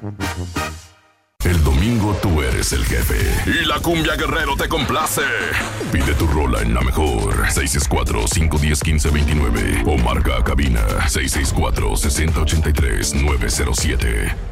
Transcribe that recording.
El domingo tú eres el jefe y la cumbia Guerrero te complace. Pide tu rola en la mejor 664-510-1529 o marca cabina 664-6083-907.